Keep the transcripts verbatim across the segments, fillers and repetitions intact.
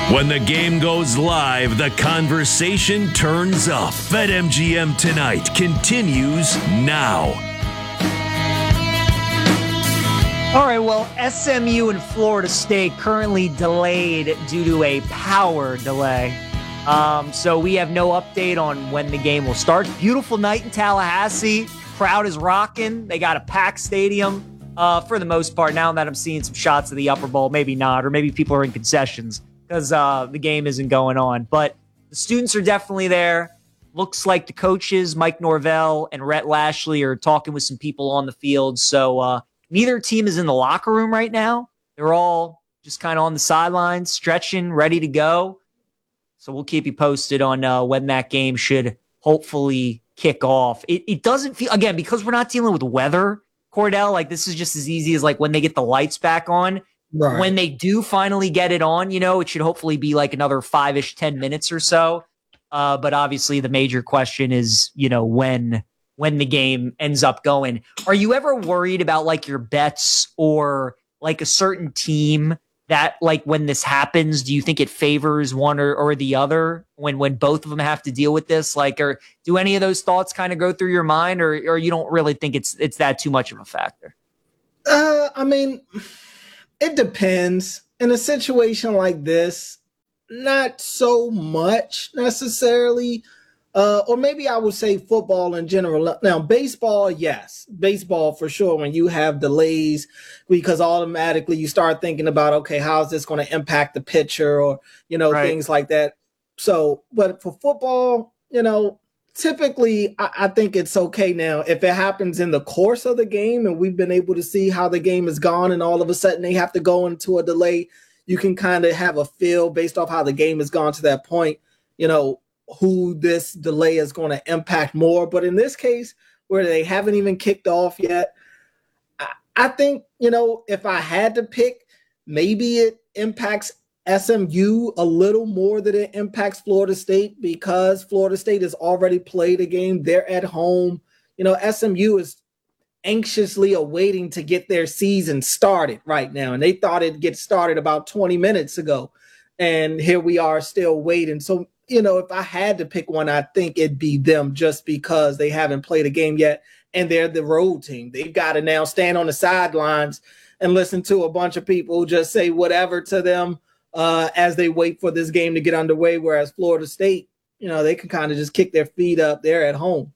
When the game goes live, the conversation turns up. BetMGM Tonight continues now. All right, well, S M U and Florida State currently delayed due to a power delay. Um, so we have no update on when the game will start. Beautiful night in Tallahassee. Crowd is rocking. They got a packed stadium uh, for the most part. Now that I'm seeing some shots of the upper bowl, maybe not, or maybe people are in concessions because uh, the game isn't going on. But the students are definitely there. Looks like the coaches, Mike Norvell and Rhett Lashley, are talking with some people on the field. So uh, neither team is in the locker room right now. They're all just kind of on the sidelines, stretching, ready to go. So we'll keep you posted on uh, when that game should hopefully kick off. It, it doesn't feel, again, because we're not dealing with weather, Cordell, like this is just as easy as like when they get the lights back on. Right. When they do finally get it on, you know, it should hopefully be like another five-ish, ten minutes or so. Uh, but obviously the major question is, you know, when when the game ends up going. Are you ever worried about like your bets or like a certain team that like when this happens, do you think it favors one or, or the other when when both of them have to deal with this? Like, or do any of those thoughts kind of go through your mind, or or you don't really think it's it's that too much of a factor? Uh, I mean, it depends. In a situation like this, not so much necessarily. Uh, or maybe I would say football in general. Now, baseball, yes. Baseball for sure when you have delays, because automatically you start thinking about, okay, how is this going to impact the pitcher or, you know, right. things like that. So, but for football, you know, typically I, I think it's okay now. If it happens in the course of the game and we've been able to see how the game has gone and all of a sudden they have to go into a delay, you can kind of have a feel based off how the game has gone to that point, you know, who this delay is going to impact more. But in this case, where they haven't even kicked off yet, I, I think, you know, if I had to pick, maybe it impacts S M U a little more than it impacts Florida State, because Florida State has already played a game. They're at home. You know, S M U is anxiously awaiting to get their season started right now. And they thought it'd get started about twenty minutes ago. And here we are still waiting. So, you know, if I had to pick one, I think it'd be them, just because they haven't played a game yet and they're the road team. They've got to now stand on the sidelines and listen to a bunch of people just say whatever to them uh, as they wait for this game to get underway. Whereas Florida State, you know, they can kind of just kick their feet up. They're at home.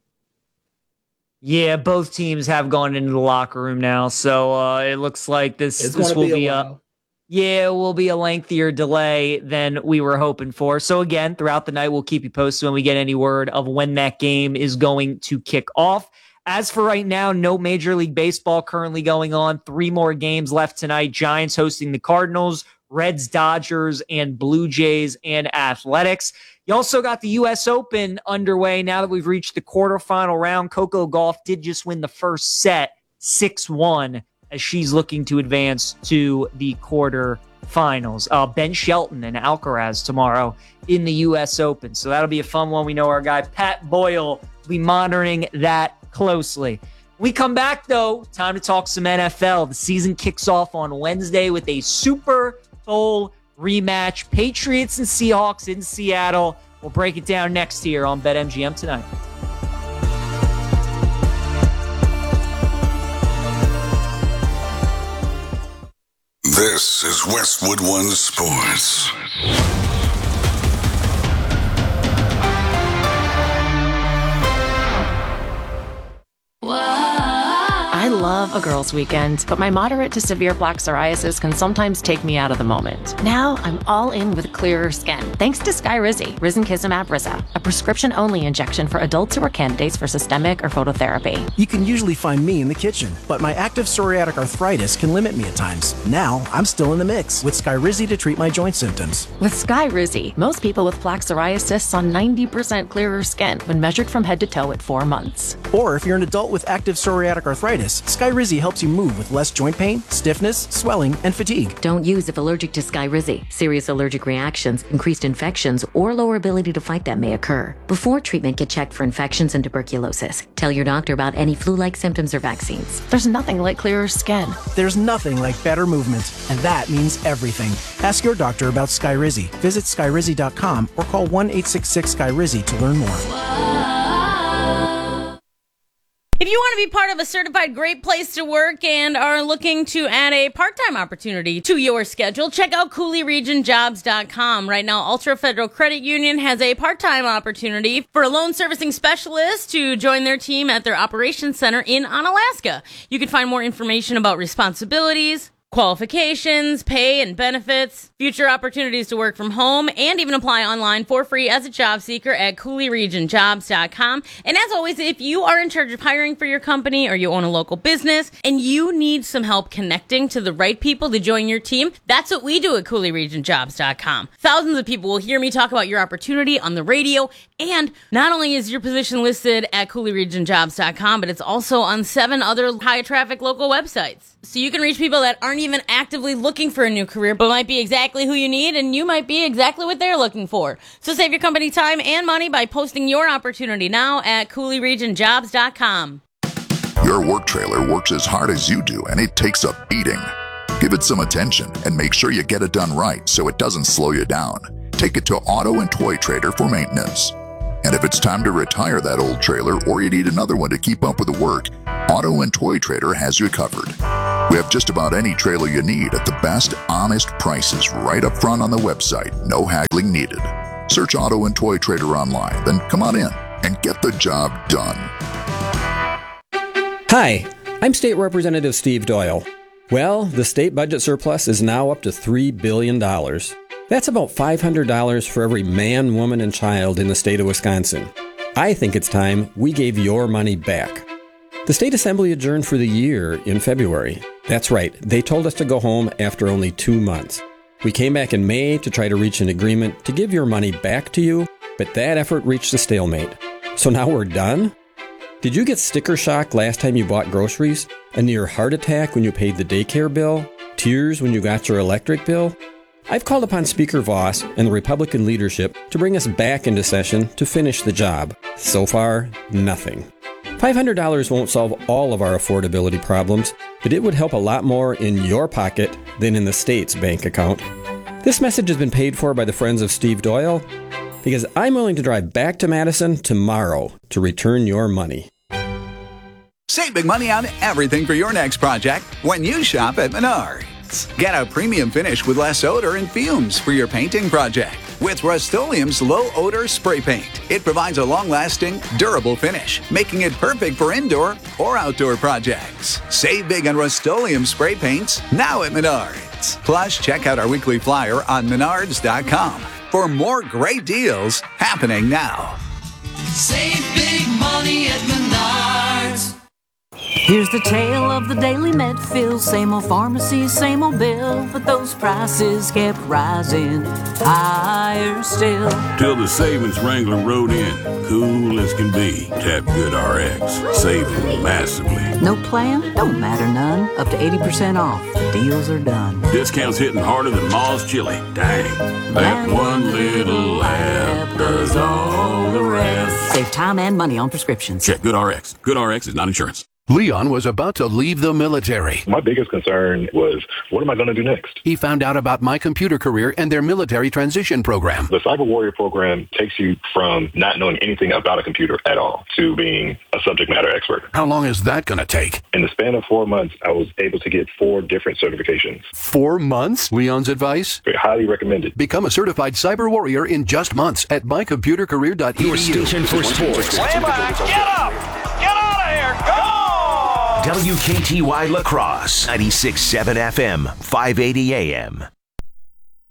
Yeah, both teams have gone into the locker room now. So uh, it looks like this, it's this will be, be a, a Yeah, it will be a lengthier delay than we were hoping for. So again, throughout the night, we'll keep you posted when we get any word of when that game is going to kick off. As for right now, no Major League Baseball currently going on. Three more games left tonight. Giants hosting the Cardinals, Reds, Dodgers, and Blue Jays and Athletics. You also got the U S Open underway now that we've reached the quarterfinal round. Coco Gauff did just win the first set, six one. As she's looking to advance to the quarterfinals. Uh, Ben Shelton and Alcaraz tomorrow in the U S Open. So that'll be a fun one. We know our guy Pat Boyle will be monitoring that closely. When we come back, though, time to talk some N F L. The season kicks off on Wednesday with a Super Bowl rematch. Patriots and Seahawks in Seattle. We'll break it down next here on BetMGM Tonight. This is Westwood One Sports. I love a girls' weekend, but my moderate to severe plaque psoriasis can sometimes take me out of the moment. Now I'm all in with clearer skin, thanks to Skyrizi, Risankizumab Rizza, a prescription-only injection for adults who are candidates for systemic or phototherapy. You can usually find me in the kitchen, but my active psoriatic arthritis can limit me at times. Now I'm still in the mix with Skyrizi to treat my joint symptoms. With Skyrizi, most people with plaque psoriasis saw ninety percent clearer skin when measured from head to toe at four months. Or if you're an adult with active psoriatic arthritis, Skyrizi helps you move with less joint pain, stiffness, swelling, and fatigue. Don't use if allergic to Skyrizi. Serious allergic reactions, increased infections, or lower ability to fight them may occur. Before treatment, get checked for infections and tuberculosis. Tell your doctor about any flu-like symptoms or vaccines. There's nothing like clearer skin. There's nothing like better movement, and that means everything. Ask your doctor about Skyrizi. Visit skyrizi dot com or call one eight six six Skyrizi to learn more. If you want to be part of a certified great place to work and are looking to add a part-time opportunity to your schedule, check out Cooley Region Jobs dot com. Right now, Ultra Federal Credit Union has a part-time opportunity for a loan servicing specialist to join their team at their operations center in Onalaska. You can find more information about responsibilities, qualifications, pay and benefits, future opportunities to work from home, and even apply online for free as a job seeker at Cooley Region Jobs dot com. And as always, if you are in charge of hiring for your company or you own a local business and you need some help connecting to the right people to join your team, that's what we do at Cooley Region Jobs dot com. Thousands of people will hear me talk about your opportunity on the radio, and not only is your position listed at Cooley Region Jobs dot com, but it's also on seven other high-traffic local websites. So you can reach people that aren't even actively looking for a new career, but might be exactly who you need, and you might be exactly what they're looking for. So save your company time and money by posting your opportunity now at Cooley Region Jobs dot com. Your work trailer works as hard as you do, and it takes a beating. Give it some attention and make sure you get it done right so it doesn't slow you down. Take it to Auto and Toy Trader for maintenance. And if it's time to retire that old trailer or you need another one to keep up with the work, Auto and Toy Trader has you covered. We have just about any trailer you need at the best, honest prices right up front on the website. No haggling needed. Search Auto and Toy Trader online, then come on in and get the job done. Hi, I'm State Representative Steve Doyle. Well, the state budget surplus is now up to three billion dollars. That's about five hundred dollars for every man, woman, and child in the state of Wisconsin. I think it's time we gave your money back. The State Assembly adjourned for the year in February. That's right, they told us to go home after only two months. We came back in May to try to reach an agreement to give your money back to you, but that effort reached a stalemate. So now we're done? Did you get sticker shock last time you bought groceries? A near heart attack when you paid the daycare bill? Tears when you got your electric bill? I've called upon Speaker Voss and the Republican leadership to bring us back into session to finish the job. So far, nothing. five hundred dollars won't solve all of our affordability problems, but it would help a lot more in your pocket than in the state's bank account. This message has been paid for by the Friends of Steve Doyle, because I'm willing to drive back to Madison tomorrow to return your money. Save big money on everything for your next project when you shop at Menards. Get a premium finish with less odor and fumes for your painting project with Rust-Oleum's low-odor spray paint. It provides a long-lasting, durable finish, making it perfect for indoor or outdoor projects. Save big on Rust-Oleum spray paints now at Menards. Plus, check out our weekly flyer on menards dot com for more great deals happening now. Save big money at Menards. Here's the tale of the daily Medfield. Same old pharmacy, same old bill, but those prices kept rising higher still. Till the savings wrangler rode in, cool as can be. Tap Good R X, saving massively. No plan? Don't matter none. Up to eighty percent off. Deals are done. Discounts hitting harder than Ma's chili. Dang, that one little app does all the rest. Save time and money on prescriptions. Check Good R X. Good R X is not insurance. Leon was about to leave the military. My biggest concern was, what am I going to do next? He found out about My Computer Career and their military transition program. The Cyber Warrior program takes you from not knowing anything about a computer at all to being a subject matter expert. How long is that going to take? In the span of four months, I was able to get four different certifications. Four months? Leon's advice? Highly recommended. Become a certified cyber warrior in just months at my computer career dot e d u. Your station for sports. Way back. Get up. Get out of here. Go! W K T Y La Crosse, ninety-six point seven F M, five eighty A M.